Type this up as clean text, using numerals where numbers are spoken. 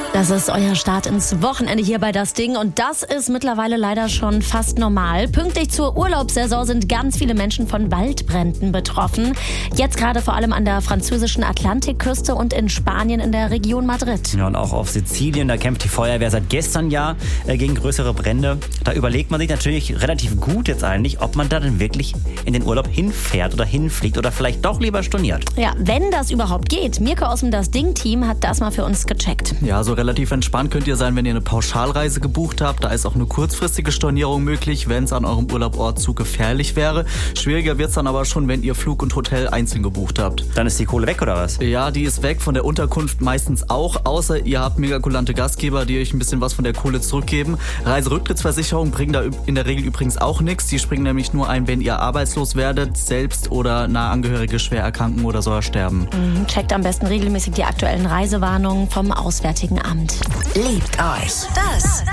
Das ist euer Start ins Wochenende hier bei Das Ding und das ist mittlerweile leider schon fast normal. Pünktlich zur Urlaubssaison sind ganz viele Menschen von Waldbränden betroffen. Jetzt gerade vor allem an der französischen Atlantikküste und in Spanien in der Region Madrid. Ja, und auch auf Sizilien, da kämpft die Feuerwehr seit gestern gegen größere Brände. Da überlegt man sich natürlich relativ gut jetzt eigentlich, ob man da denn wirklich in den Urlaub hinfährt oder hinfliegt oder vielleicht doch lieber storniert. Ja, wenn das überhaupt geht. Mirko aus dem Das Ding-Team hat das mal für uns gecheckt. Ja, so relativ entspannt könnt ihr sein, wenn ihr eine Pauschalreise gebucht habt. Da ist auch eine kurzfristige Stornierung möglich, wenn es an eurem Urlaubort zu gefährlich wäre. Schwieriger wird es dann aber schon, wenn ihr Flug und Hotel einzeln gebucht habt. Dann ist die Kohle weg, oder was? Ja, die ist weg, von der Unterkunft meistens auch, außer ihr habt mega kulante Gastgeber, die euch ein bisschen was von der Kohle zurückgeben. Reiserücktrittsversicherungen bringen da in der Regel übrigens auch nichts. Die springen nämlich nur ein, wenn ihr arbeitslos werdet, selbst oder nahe Angehörige schwer erkranken oder sogar sterben. Checkt am besten regelmäßig die aktuellen Reisewarnungen vom Auswärtigen Amt. Liebt euch. Das